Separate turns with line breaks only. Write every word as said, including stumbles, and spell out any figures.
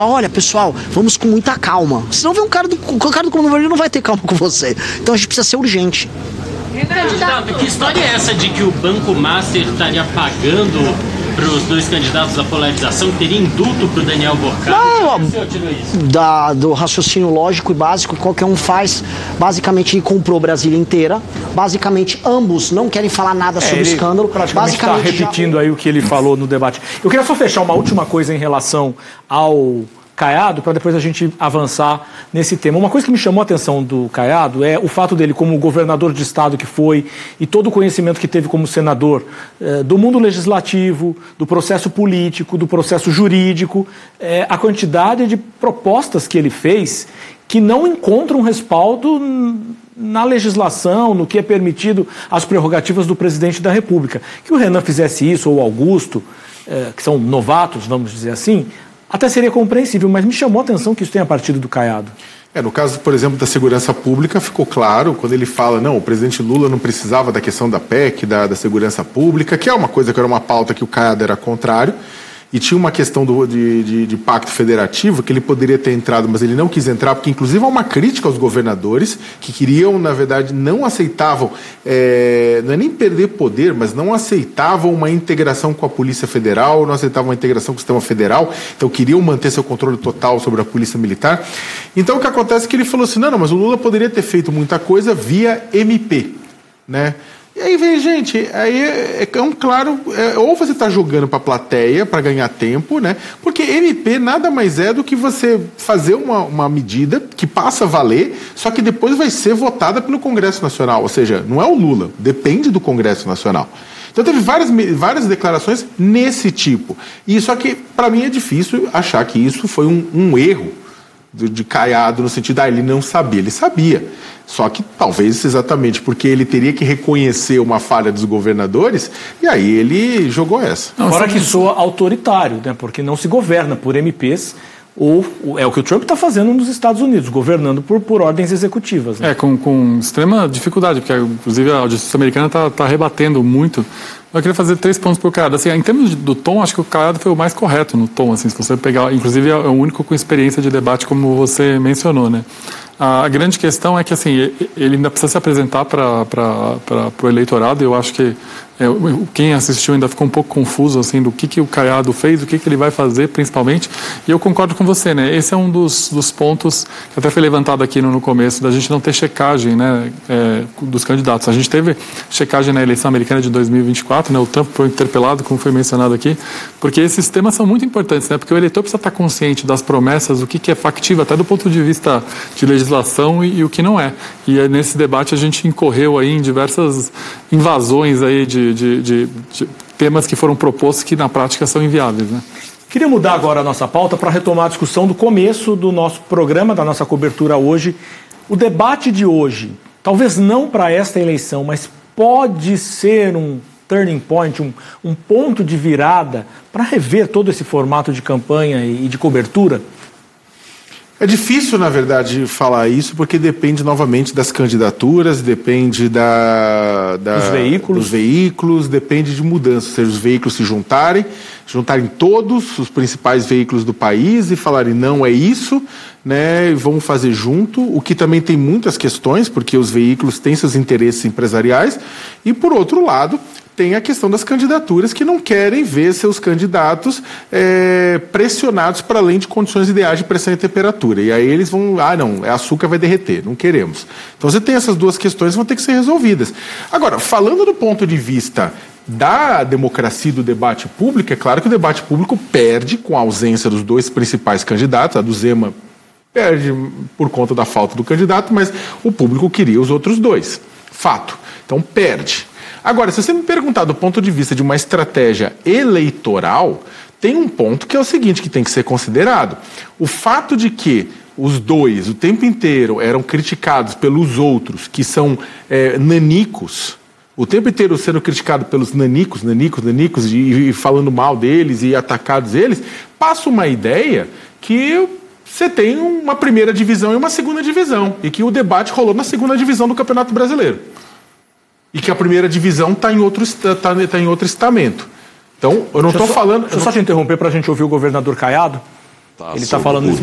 Olha, pessoal, vamos com muita calma. Senão vem um cara do, o cara do Comando Vermelho não vai ter calma com você. Então a gente precisa ser urgente.
Candidato, que história é essa de que o Banco Master estaria pagando para os dois candidatos à polarização, que teria indulto para o Daniel Borcari?
Não, da, do raciocínio lógico e básico que qualquer um faz. Basicamente, ele comprou Brasília inteira. Basicamente, ambos não querem falar nada é, sobre o escândalo.
Praticamente está repetindo já... aí o que ele falou no debate. Eu queria só fechar uma última coisa em relação ao Caiado, para depois a gente avançar nesse tema. Uma coisa que me chamou a atenção do Caiado é o fato dele, como governador de estado que foi, e todo o conhecimento que teve como senador eh, do mundo legislativo, do processo político, do processo jurídico, eh, a quantidade de propostas que ele fez que não encontram respaldo na legislação, no que é permitido às prerrogativas do presidente da República. Que o Renan fizesse isso, ou o Augusto, eh, que são novatos, vamos dizer assim, até seria compreensível, mas me chamou a atenção que isso tenha partido do Caiado.
É, no caso, por exemplo, da segurança pública, ficou claro quando ele fala, não, o presidente Lula não precisava da questão da P E C, da, da segurança pública, que é uma coisa que era uma pauta que o Caiado era contrário, e tinha uma questão do, de, de, de pacto federativo, que ele poderia ter entrado, mas ele não quis entrar, porque inclusive há uma crítica aos governadores, que queriam, na verdade, não aceitavam, é, não é nem perder poder, mas não aceitavam uma integração com a Polícia Federal, não aceitavam uma integração com o sistema federal, então queriam manter seu controle total sobre a Polícia Militar. Então o que acontece é que ele falou assim, não, não, mas o Lula poderia ter feito muita coisa via M P, né? E aí vem, gente, aí é, é um claro, é, ou você está jogando para a plateia para ganhar tempo, né? Porque M P nada mais é do que você fazer uma, uma medida que passa a valer, só que depois vai ser votada pelo Congresso Nacional, ou seja, não é o Lula, depende do Congresso Nacional. Então teve várias, várias declarações nesse tipo. E só que, para mim, é difícil achar que isso foi um, um erro de, de Caiado, no sentido, ah, ele não sabia, ele sabia. Só que talvez exatamente porque ele teria que reconhecer uma falha dos governadores, e aí ele jogou essa.
Não, fora que soa autoritário, né? Porque não se governa por M Ps, ou é o que o Trump está fazendo nos Estados Unidos, governando por, por ordens executivas. Né?
É, com, com extrema dificuldade, porque inclusive a justiça americana está tá rebatendo muito. Eu queria fazer três pontos para o Caiado. Assim, em termos do tom, acho que o Caiado foi o mais correto no tom. Assim, se você pegar, inclusive é o único com experiência de debate, como você mencionou, né? A grande questão é que assim, ele ainda precisa se apresentar para o eleitorado, e eu acho que é, quem assistiu ainda ficou um pouco confuso assim, do que, que o Caiado fez, do que, que ele vai fazer principalmente, e eu concordo com você, né? Esse é um dos, dos pontos que até foi levantado aqui no, no começo, da gente não ter checagem, né, é, dos candidatos. A gente teve checagem na eleição americana de dois mil e vinte e quatro, né, o Trump foi interpelado, como foi mencionado aqui, porque esses temas são muito importantes, né, porque o eleitor precisa estar consciente das promessas, o que, que é factível, até do ponto de vista de legislação e, e o que não é. E nesse debate a gente incorreu aí em diversas invasões aí de, de, de, de temas que foram propostos que na prática são inviáveis, né?
Queria mudar agora a nossa pauta para retomar a discussão do começo do nosso programa, da nossa cobertura hoje. O debate de hoje, talvez não para esta eleição, mas pode ser um turning point, um, um ponto de virada para rever todo esse formato de campanha e de cobertura?
É difícil, na verdade, falar isso, porque depende novamente das candidaturas, depende da, da,
dos, veículos.
dos veículos, depende de mudanças, ou seja, os veículos se juntarem, juntarem todos os principais veículos do país e falarem não é isso, né, vamos fazer junto, o que também tem muitas questões, porque os veículos têm seus interesses empresariais, e por outro lado, tem a questão das candidaturas que não querem ver seus candidatos é, pressionados para além de condições ideais de pressão e temperatura. E aí eles vão, ah não, açúcar vai derreter, não queremos. Então você tem essas duas questões que vão ter que ser resolvidas. Agora, falando do ponto de vista da democracia e do debate público, é claro que o debate público perde com a ausência dos dois principais candidatos, a do Zema perde por conta da falta do candidato, mas o público queria os outros dois. Fato. Então perde. Agora, se você me perguntar do ponto de vista de uma estratégia eleitoral, tem um ponto que é o seguinte, que tem que ser considerado. O fato de que os dois, o tempo inteiro, eram criticados pelos outros, que são é, nanicos, o tempo inteiro sendo criticado pelos nanicos, nanicos, nanicos, e, e falando mal deles e atacados eles, passa uma ideia que você tem uma primeira divisão e uma segunda divisão, e que o debate rolou na segunda divisão do Campeonato Brasileiro. E que a primeira divisão está em, tá, tá em outro estamento. Então, eu não estou falando...
Deixa eu só te interromper para a gente ouvir o governador Caiado. Ele está falando